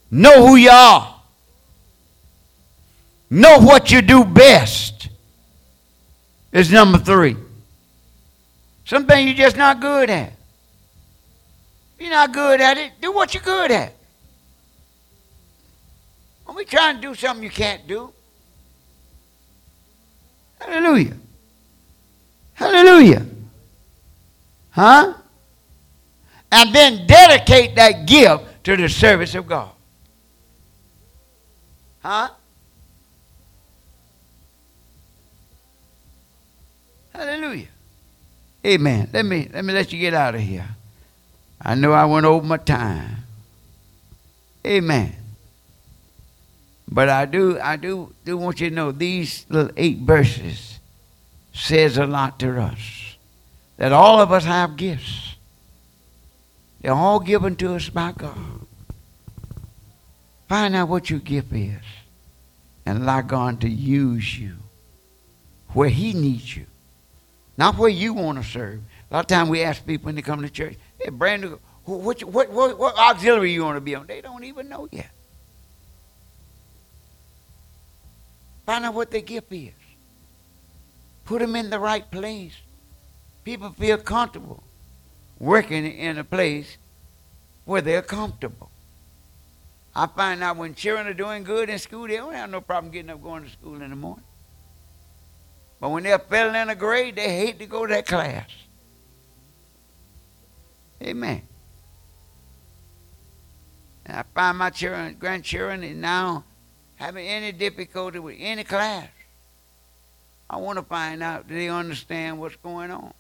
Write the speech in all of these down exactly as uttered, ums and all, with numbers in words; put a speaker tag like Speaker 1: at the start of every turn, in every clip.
Speaker 1: Know who you are. Know what you do best is number three. Something you're just not good at. If you're not good at it, do what you're good at. Don't be trying to do something you can't do. Hallelujah. Hallelujah. Huh? And then dedicate that gift to the service of God. Huh? Hallelujah. Amen. Let me let me let you get out of here. I know I went over my time. Amen. But I do I do do want you to know these little eight verses says a lot to us. That all of us have gifts. They're all given to us by God. Find out what your gift is and allow God to use you where He needs you. Not where you want to serve. A lot of times we ask people when they come to church, they're brand new, what, what, what, what auxiliary you want to be on? They don't even know yet. Find out what their gift is. Put them in the right place. People feel comfortable working in a place where they're comfortable. I find out when children are doing good in school, they don't have no problem getting up going to school in the morning. But when they're failing in a grade, they hate to go to that class. Amen. And I find my children, grandchildren is now having any difficulty with any class. I want to find out, do they understand what's going on?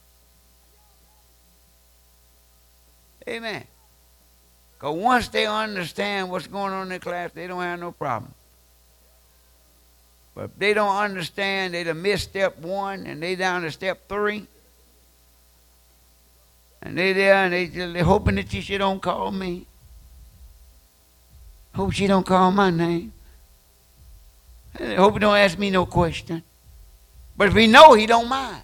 Speaker 1: Amen. Because once they understand what's going on in the class, they don't have no problem. But if they don't understand, they done missed step one and they down to step three. And they there and they just they hoping the teacher don't call me. Hope she don't call my name. I hope he don't ask me no question. But if he know, he don't mind.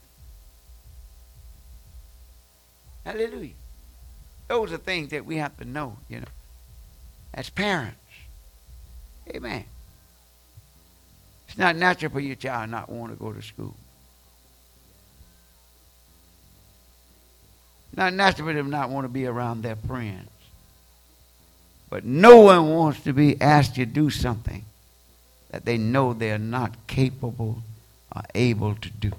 Speaker 1: Hallelujah. Those are things that we have to know, you know, as parents. Amen. It's not natural for your child not want to go to school. Not natural for them not want to be around their friends. But no one wants to be asked to do something that they know they're not capable or able to do.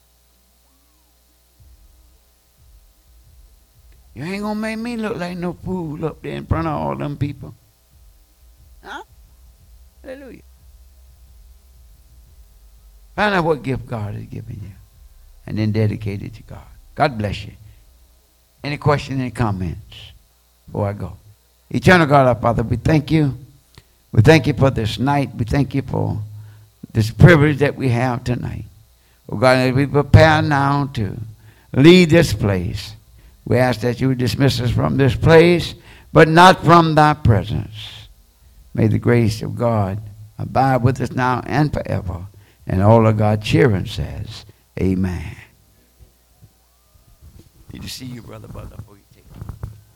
Speaker 1: You ain't gonna make me look like no fool up there in front of all them people. Huh? Hallelujah. Find out what gift God has given you and then dedicate it to God. God bless you. Any questions, any comments before I go? Eternal God, our Father, we thank you. We thank you for this night. We thank you for this privilege that we have tonight. Oh God, as we prepare now to leave this place, we ask that you would dismiss us from this place, but not from thy presence. May the grace of God abide with us now and forever. And all of God's children says, amen. Good to see you, Brother Butler.